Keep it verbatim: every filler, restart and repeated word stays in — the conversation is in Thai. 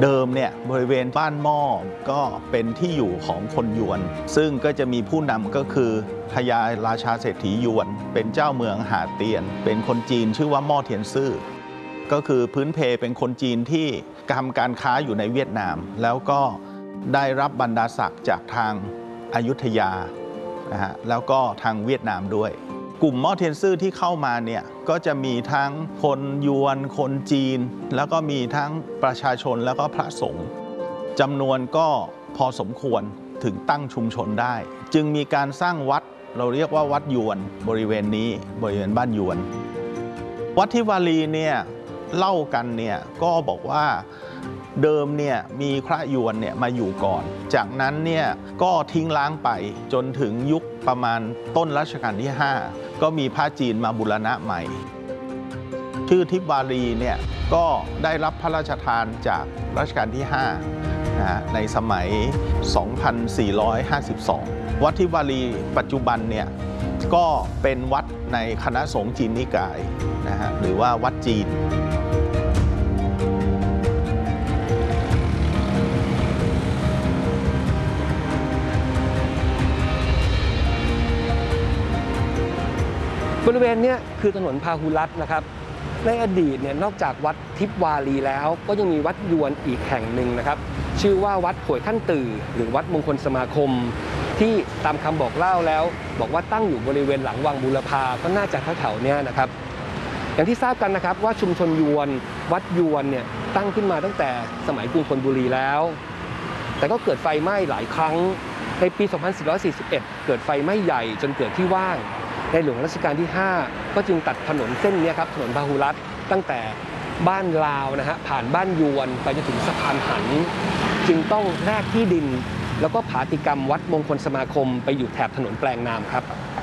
เดิมเนี่ยบริเวณบ้านหม้อก็เป็นที่อยู่ของคนยวนซึ่งก็จะมีผู้นำก็คือพญาราชาเศรษฐียวนเป็นเจ้าเมืองหาเตียนเป็นคนจีนชื่อว่าหม้อเทียนซื่อก็คือพื้นเพเป็นคนจีนที่ทำการค้าอยู่ในเวียดนามแล้วก็ได้รับบรรดาศักดิ์จากทางอยุธยานะฮะแล้วก็ทางเวียดนามด้วยกลุ่มหม้อเทียนซื่อที่เข้ามาเนี่ยก็จะมีทั้งคนยวนคนจีนแล้วก็มีทั้งประชาชนแล้วก็พระสงฆ์จำนวนก็พอสมควรถึงตั้งชุมชนได้จึงมีการสร้างวัดเราเรียกว่าวัดยวนบริเวณนี้บริเวณบ้านยวนวัดทิวารีเนี่ยเล่ากันเนี่ยก็บอกว่าเดิมเนี่ยมีพระยวนเนี่ยมาอยู่ก่อนจากนั้นเนี่ยก็ทิ้งล้างไปจนถึงยุคประมาณต้นรัชกาลที่ห้าก็มีพระจีนมาบูรณะใหม่ชื่อทิวารีเนี่ยก็ได้รับพระราชทานจากรัชกาลที่ห้านะในสมัย สองพันสี่ร้อยห้าสิบสอง วัดทิวารีปัจจุบันเนี่ยก็เป็นวัดในคณะสงฆ์จีนนิกายนะฮะหรือว่าวัดจีนบริเวณนี้คือถนนพาหุรัตน์นะครับในอดีตเนี่ยนอกจากวัดทิพวารีแล้วก็ยังมีวัดยวนอีกแห่งหนึ่งนะครับชื่อว่าวัดโขยขั้นตื่อหรือวัดมงคลสมาคมที่ตามคำบอกเล่าแล้วบอกว่าตั้งอยู่บริเวณหลังวังบูรพาก็น่าจะแถวๆนี้นะครับอย่างที่ทราบกันนะครับว่าชุมชนยวนวัดยวนเนี่ยตั้งขึ้นมาตั้งแต่สมัยกรุงธนบุรีแล้วแต่ก็เกิดไฟไหม้หลายครั้งในปี สองพันสี่ร้อยสี่สิบเอ็ด เกิดไฟไหม้ใหญ่จนเกิดที่ว่างในหลวงรัชกาลที่ห้าก็จึงตัดถนนเส้นนี้ครับถนนพาหุรัตน์ตั้งแต่บ้านลาวนะฮะผ่านบ้านยวนไปจนถึงสะพานหันจึงต้องแลกที่ดินแล้วก็ผาติกรรมวัดมงคลสมาคมไปอยู่แถบถนนแปลงนามครับ